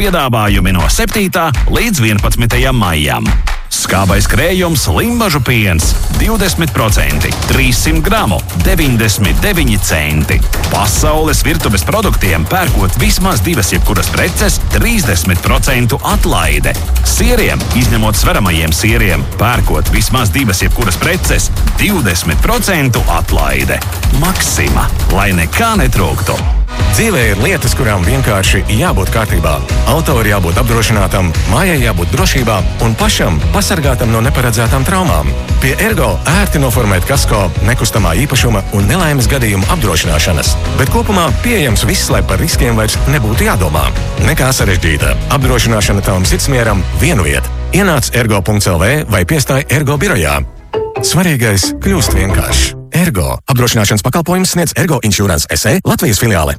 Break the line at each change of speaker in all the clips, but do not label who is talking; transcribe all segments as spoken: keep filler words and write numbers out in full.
piedāvājumi no septītā līdz vienpadsmitajam maijam. Skābais krējums Limbažu piens divdesmit procenti, trīssimt gramu, deviņdesmit deviņi centi. Pasaules virtuves produktiem pērkot vismaz divas jebkuras preces, trīsdesmit procentu atlaide. Sieriem, izņemot sveramajiem sieriem, pērkot vismaz divas jebkuras preces, divdesmit procentu atlaide. Maksima, lai nekā netrūktu.
Dzīvē ir lietas, kurām vienkārši jābūt kārtībā. Auto ir jābūt apdrošinātam, mājai jābūt drošībā un pašam pasargātam no neparedzētām traumām. Pie Ergo ērti noformēt kasko, nekustamā īpašuma un nelaimes gadījumu apdrošināšanas. Bet kopumā pieejams viss, lai par riskiem vairs nebūtu jādomā. Nekā sarežģīta. Apdrošināšana tavam sirdsmieram vienu vietu. Ienāc ergo punkts el vē vai piestāj Ergo birojā. Svarīgais kļūst vienkāršs. Ergo. Apdrošināšanas pakalpojums sniedz Ergo Insurance es e Latvijas filiāle.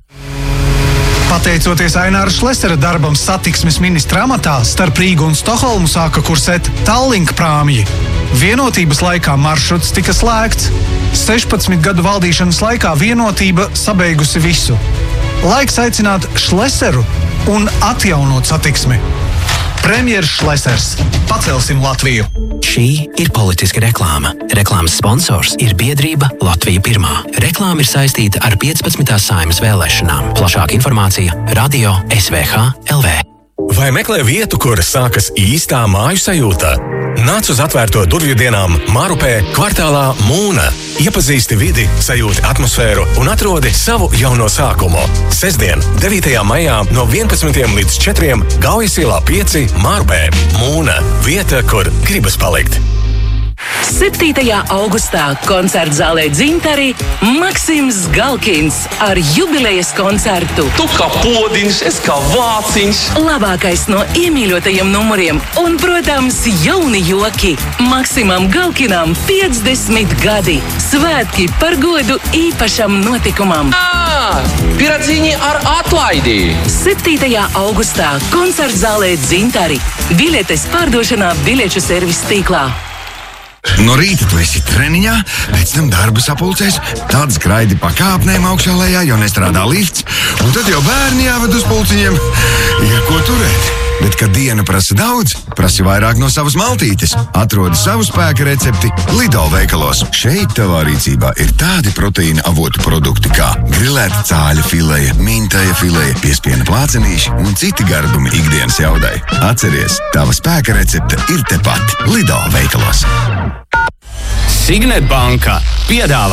Pateicoties Aināra Šlesera darbam satiksmes ministra amatā, starp Rīgu un Stokholmu sāka kursēt Tallink prāmji. Vienotības laikā maršruts tika slēgts. sešpadsmit gadu valdīšanas laikā Vienotība sabeigusi visu. Laiks aicināt Šleseru un atjaunot satiksmi. Premjers Šlesers. Pacelsim Latviju.
Šī ir politiska reklāma. Reklāmas sponsors ir biedrība Latvija pirmā. Reklāma ir saistīta ar piecpadsmitās Saeimas vēlēšanām. Plašāka informācija radio es vē ha punkt el vē.
Vai meklē vietu, kur sākas īstā māju sajūta? Nāc uz atvērto durvju dienām Mārupē, kvartālā Mūna. Iepazīsti vidi, sajūti atmosfēru un atrodi savu jauno sākumu. Sesdien, devītajā maijā no vienpadsmitiem līdz četriem Gaujas ielā pieci Mārupē. Mūna. Vieta, kur gribas palikt.
septītajā augustā koncerta zālē Dzintari Maksims Galkins ar jubilejas koncertu.
Tu kā podiņš, es kā vāciņš.
Labākais no iemīļotajiem numuriem un, protams, jauni joki. Maksimam Galkinam piecdesmit gadi. Svētki par godu īpašam notikumam.
Ā, piradziņi ar atlaidi.
septītajā augustā koncerta zālē Dzintari. Biļetes pārdošanā biļeču servisa tīklā.
No rīta tu esi treniņā, pēc tam darba sapulcēs, tad skraidi pa kāpnēm augšā lejā, jo nestrādā lifts, un tad jau bērni jāved uz pulciņiem. Ir ko turēt. Bet, kad diena prasa daudz, prasi vairāk no savas maltītes. Atrodi savu spēka recepti Lidl veikalos. Šeit tavā rīcībā ir tādi proteīna avotu produkti kā grilēta cāļa fileja, mintaja fileja, piespiena plācenīši un citi gardumi ikdienas jaudai. Atceries, tava spēka recepte ir tepat Lidl veikalos.
Signet banka piedāvā